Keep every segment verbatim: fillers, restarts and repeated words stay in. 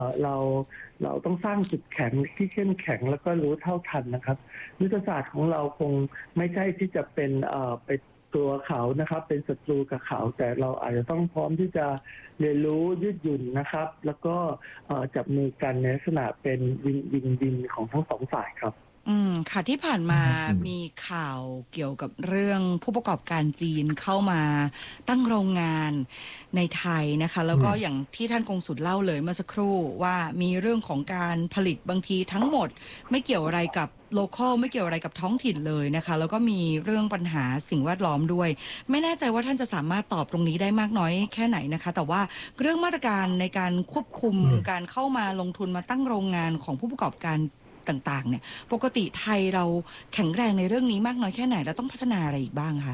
เราเราต้องสร้างจุดแข็งที่เข้มแข็งแล้วก็รู้เท่าทันนะครับยุทธศาสตร์ของเราคงไม่ใช่ที่จะเป็นเอ่อเป็นตัวเขานะครับเป็นศัตรูกับเขาแต่เราอาจจะต้องพร้อมที่จะเรียนรู้ยืดหยุ่นนะครับแล้วก็จับมือกันในลักษณะเป็นวินวินวินของทั้งสองฝ่ายครับอืมค่ะที่ผ่านมามีข่าวเกี่ยวกับเรื่องผู้ประกอบการจีนเข้ามาตั้งโรงงานในไทยนะคะแล้วก็อย่างที่ท่านกงสุลเล่าเลยเมื่อสักครู่ว่ามีเรื่องของการผลิตบางทีทั้งหมดไม่เกี่ยวอะไรกับโลคอลไม่เกี่ยวอะไรกับท้องถิ่นเลยนะคะแล้วก็มีเรื่องปัญหาสิ่งแวดล้อมด้วยไม่แน่ใจว่าท่านจะสามารถตอบตรงนี้ได้มากน้อยแค่ไหนนะคะแต่ว่าเรื่องมาตรการในการควบคุมการเข้ามาลงทุนมาตั้งโรงงานของผู้ประกอบการต่างๆเนี่ยปกติไทยเราแข็งแรงในเรื่องนี้มากน้อยแค่ไหนแล้วต้องพัฒนาอะไรอีกบ้างคะ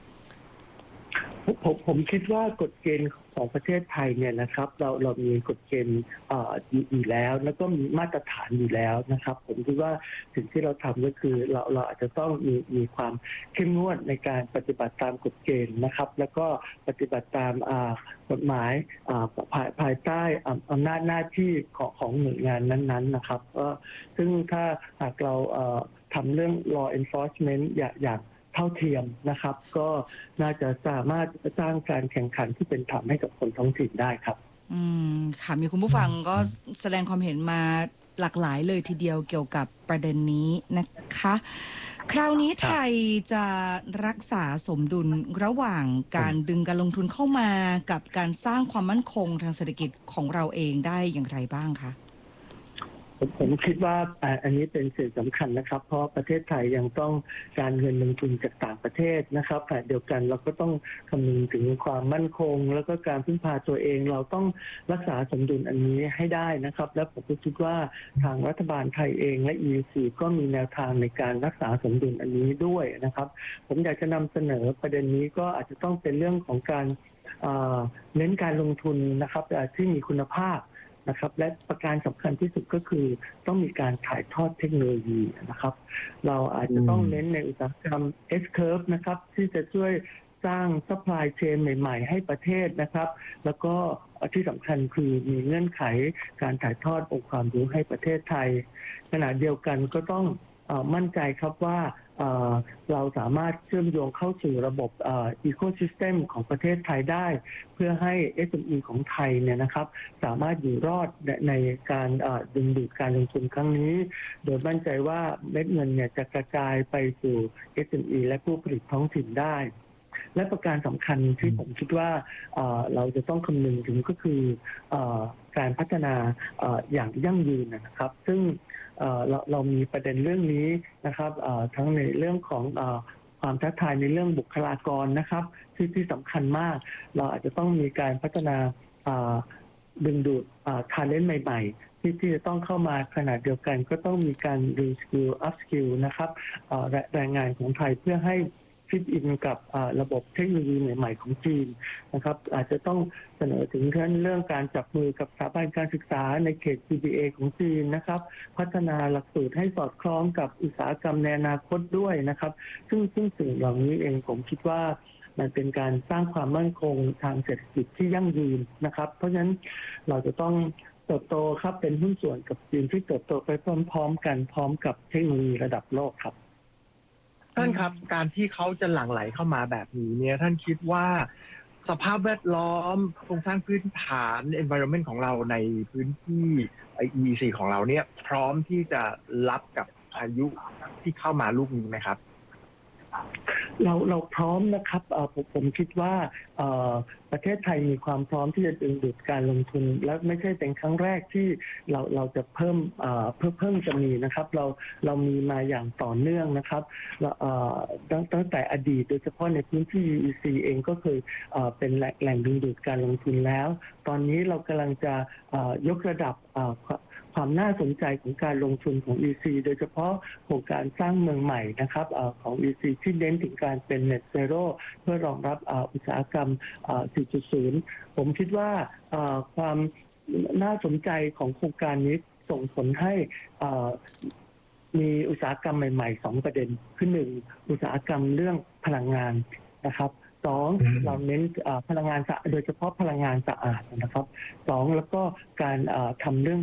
ผมผมคิดว่ากฎเกณฑ์ของประเทศไทยเนี่ยนะครับเราเรามีกฎเกณฑ์อยู่แล้วแล้วก็มีมาตรฐานอยู่แล้วนะครับผมคิดว่าสิ่งที่เราทำก็คือเราเราอาจจะต้องมีมีความเข้มงวดในการปฏิบัติตามกฎเกณฑ์นะครับแล้วก็ปฏิบัติตามกฎหมายภายภายใต้อำนาจหน้าที่ของของหน่วยงานนั้นๆนะครับซึ่งถ้าหากเราทำเรื่อง law enforcement อย่างเท่าเทียมนะครับก็น่าจะสามารถสร้างการแข่งขันที่เป็นธรรมให้กับคนท้องถิ่นได้ครับอืมค่ะมีคุณผู้ฟังก็แสดงความเห็นมาหลากหลายเลยทีเดียวเกี่ยวกับประเด็นนี้นะคะคราวนี้ไทยจะรักษาสมดุลระหว่างการดึงการลงทุนเข้ามากับการสร้างความมั่นคงทางเศรษฐกิจของเราเองได้อย่างไรบ้างคะผมผมคิดว่าอันนี้เป็นสิ่งสำคัญนะครับเพราะประเทศไทยยังต้องการเงินลงทุนจากต่างประเทศนะครับแต่เดียวกันเราก็ต้องคำนึงถึงความมั่นคงแล้วก็การพึ่งพาตัวเองเราต้องรักษาสมดุลอันนี้ให้ได้นะครับและผมคิดว่าทางรัฐบาลไทยเองและ อี ยู ซี ก็มีแนวทางในการรักษาสมดุลอันนี้ด้วยนะครับผมอยากจะนำเสนอประเด็นนี้ก็อาจจะต้องเป็นเรื่องของการเน้นการลงทุนนะครับที่มีคุณภาพนะครับและประการสำคัญที่สุดก็คือต้องมีการถ่ายทอดเทคโนโลยีนะครับเราอาจจะต้องเน้นในอุตสาหกรรม S-curve นะครับที่จะช่วยสร้าง supply chain ใหม่ๆให้ประเทศนะครับแล้วก็ที่สำคัญคือมีเงื่อนไขการถ่ายทอดองค์ความรู้ให้ประเทศไทยขณะเดียวกันก็ต้องมั่นใจครับว่าเราสามารถเชื่อมโยงเข้าสู่ระบบอีโคซิสเต็มของประเทศไทยได้เพื่อให้ เอส เอ็ม อี ของไทยเนี่ยนะครับสามารถอยู่รอดในการดึงดูดการลงทุนครั้งนี้โดยมั่นใจว่าเม็ดเงินเนี่ยจะกระจายไปสู่ เอส เอ็ม อี และผู้ผลิตท้องถิ่นได้และประการสำคัญที่ผมคิดว่าเราจะต้องคำนึงถึงก็คือการพัฒนาอย่างยั่งยืนนะครับซึ่งเราเรามีประเด็นเรื่องนี้นะครับทั้งในเรื่องของความท้าทายในเรื่องบุคลากรนะครับที่ที่สำคัญมากเราอาจจะต้องมีการพัฒนาดึงดูด talent ใหม่ๆที่ที่จะต้องเข้ามาขณะเดียวกันก็ต้องมีการ reskill upskill นะครับแรงงานของไทยเพื่อให้ฟิตอินกับระบบเทคโนโลยีใหม่ๆของจีนนะครับอาจจะต้องเสนอถึงเรื่องการจับมือกับสถาบันการศึกษาในเขต ซี บี เอ ของจีนนะครับพัฒนาหลักสูตรให้สอดคล้องกับอุตสาหกรรมในอนาคตด้วยนะครับซึ่งซึ่งสิ่งเหล่านี้เองผมคิดว่ามันเป็นการสร้างความมั่นคงทางเศรษฐกิจที่ยั่งยืนนะครับเพราะฉะนั้นเราจะต้องเติบโตครับเป็นหุ้นส่วนกับจีนที่เติบโตไปพร้อมๆกันพร้อมกับเทคโนโลยีระดับโลกครับท่านครับการที่เขาจะหลั่งไหลเข้ามาแบบนี้เนี่ยท่านคิดว่าสภาพแวดล้อมโครงสร้างพื้นฐาน environment ของเราในพื้นที่ อี อี ซี ของเราเนี่ยพร้อมที่จะรับกับพายุที่เข้ามาลูกนี้ไหมครับเราเราพร้อมนะครับผมผมคิดว่าประเทศไทยมีความพร้อมที่จะดึงดูดการลงทุนและไม่ใช่เป็นครั้งแรกที่เราเราจะเพิ่มเพิ่มเพิ่มจะมีนะครับเราเรามีมาอย่างต่อเนื่องนะครับตั้งตั้งแต่อดีตโดยเฉพาะในพื้นที่ อี อี ซี เองก็เคยเป็นแหล่งดึงดูดการลงทุนแล้วตอนนี้เรากำลังจะยกระดับความน่าสนใจของการลงทุนของ อี ซี โดยเฉพาะโครงการสร้างเมืองใหม่นะครับของ อี ซี ที่เน้นถึงการเป็น Net Zero เพื่อรองรับอุตสาหกรรม สี่จุดศูนย์ ผมคิดว่าความน่าสนใจของโครงการนี้ส่งผลให้มีอุตสาหกรรมใหม่ๆสองประเด็นคือหนึ่งอุตสาหกรรมเรื่องพลังงานนะครับสองเราเน้นพลังงานโดยเฉพาะพลังงานสะอาดนะครับสองแล้วก็การทำเรื่อง